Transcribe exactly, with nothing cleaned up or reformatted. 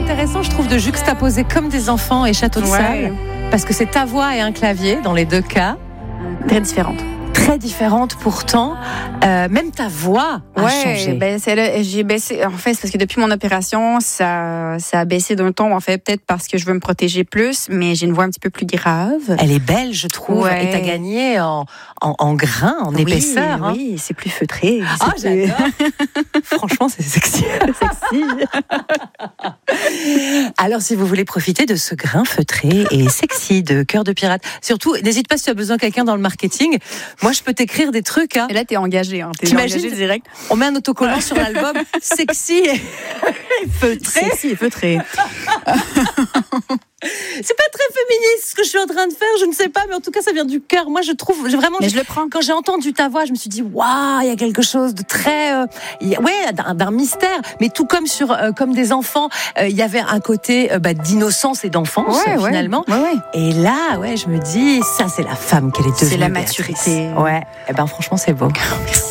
intéressant, je trouve, de juxtaposer Comme des enfants et Château de Ouais. sable, parce que c'est ta voix et un clavier dans les deux cas. Très différente. Très différentes pourtant, euh, même ta voix a Ouais, changé. ben c'est là, j'ai baissé. En fait, c'est parce que depuis mon opération, ça, ça a baissé d'un ton. En fait, peut-être parce que je veux me protéger plus, mais j'ai une voix un petit peu plus grave. Elle est belle, je trouve, Ouais. et t'as gagné en, en, en grain, en Oui, épaisseur. hein. Oui, c'est plus feutré. c'est Ah, plus j'adore. Franchement, c'est sexy. sexy. Alors, si vous voulez profiter de ce grain feutré et sexy de Cœur de Pirate, surtout, n'hésite pas si tu as besoin de quelqu'un dans le marketing. Moi, je peux t'écrire des trucs. Hein. Et là, t'es engagé. Hein. T'es T'imagines, engagé direct. On met un autocollant sur l'album sexy et feutré. Sexy et feutré. C'est pas très féministe ce que je suis en train de faire, je ne sais pas, mais en tout cas, ça vient du cœur. Moi, je trouve, je- vraiment, Mais je- je le prends. quand j'ai entendu ta voix, je me suis dit, waouh, il y a quelque chose de très, euh, il y a- ouais, d'un, d'un mystère. Mais tout comme sur, euh, comme des enfants, euh, il y avait un côté euh, bah, d'innocence et d'enfance Ouais, euh, ouais. finalement. Ouais, ouais. Et là, ouais, je me dis, ça, c'est la femme qu'elle est devenue. C'est la Béatrice. maturité. Ouais. Et ben, franchement, c'est beau. Merci.